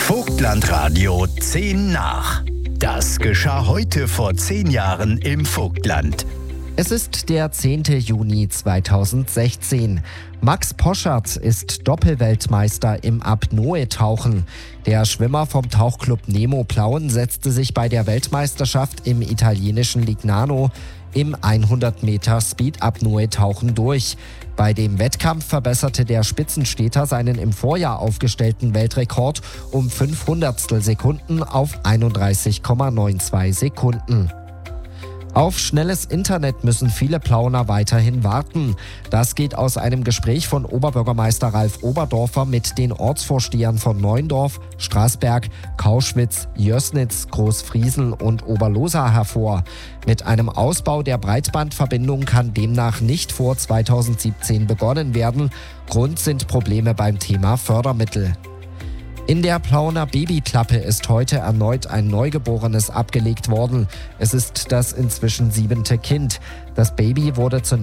Vogtlandradio 10 nach. Das geschah heute vor 10 Jahren im Vogtland. Es ist der 10. Juni 2016. Max Poschardt ist Doppelweltmeister im Apnoe-Tauchen. Der Schwimmer vom Tauchclub Nemo Plauen setzte sich bei der Weltmeisterschaft im italienischen Lignano im 100 Meter Speed-Apnoe-Tauchen durch. Bei dem Wettkampf verbesserte der Spitzensteter seinen im Vorjahr aufgestellten Weltrekord um 500 Sekunden auf 31,92 Sekunden. Auf schnelles Internet müssen viele Plauener weiterhin warten. Das geht aus einem Gespräch von Oberbürgermeister Ralf Oberdorfer mit den Ortsvorstehern von Neuendorf, Straßberg, Kauschwitz, Jößnitz, Großfriesel und Oberlosa hervor. Mit einem Ausbau der Breitbandverbindung kann demnach nicht vor 2017 begonnen werden. Grund sind Probleme beim Thema Fördermittel. In der Plauener Babyklappe ist heute erneut ein Neugeborenes abgelegt worden. Es ist das inzwischen 7. Kind. Das Baby wurde zunächst